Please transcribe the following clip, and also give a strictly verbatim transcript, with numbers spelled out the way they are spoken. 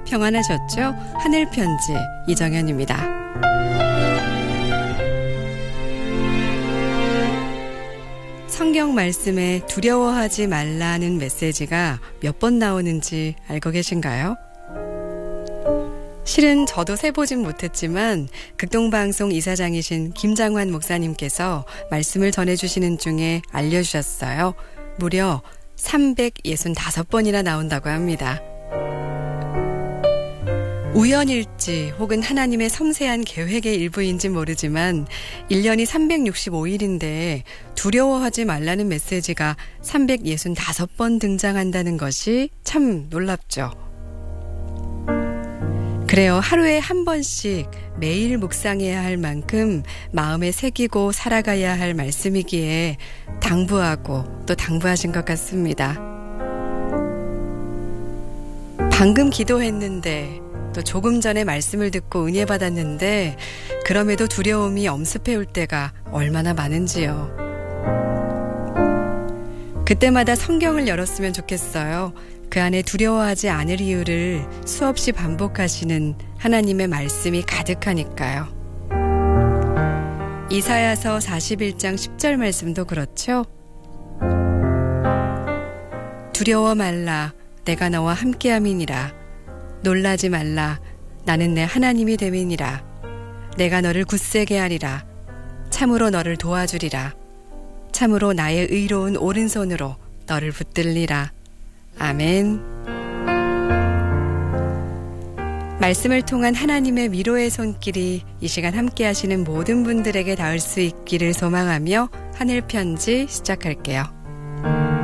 평안하셨죠? 하늘편지 이정현입니다. 성경 말씀에 두려워하지 말라는 메시지가 몇 번 나오는지 알고 계신가요? 실은 저도 세보진 못했지만 극동방송 이사장이신 김장환 목사님께서 말씀을 전해주시는 중에 알려주셨어요. 무려 삼백육십오 번이나 나온다고 합니다. 우연일지 혹은 하나님의 섬세한 계획의 일부인지 모르지만 일 년이 삼백육십오 일인데 두려워하지 말라는 메시지가 삼백육십오 번 등장한다는 것이 참 놀랍죠. 그래요. 하루에 한 번씩 매일 묵상해야 할 만큼 마음에 새기고 살아가야 할 말씀이기에 당부하고 또 당부하신 것 같습니다. 방금 기도했는데 또 조금 전에 말씀을 듣고 은혜 받았는데 그럼에도 두려움이 엄습해 올 때가 얼마나 많은지요. 그때마다 성경을 열었으면 좋겠어요. 그 안에 두려워하지 않을 이유를 수없이 반복하시는 하나님의 말씀이 가득하니까요. 이사야서 사십일 장 십 절 말씀도 그렇죠. 두려워 말라 내가 너와 함께함이니라. 놀라지 말라 나는 내 하나님이 됨이니라. 내가 너를 굳세게 하리라. 참으로 너를 도와주리라. 참으로 나의 의로운 오른손으로 너를 붙들리라. 아멘. 말씀을 통한 하나님의 위로의 손길이 이 시간 함께 하시는 모든 분들에게 닿을 수 있기를 소망하며 하늘 편지 시작할게요.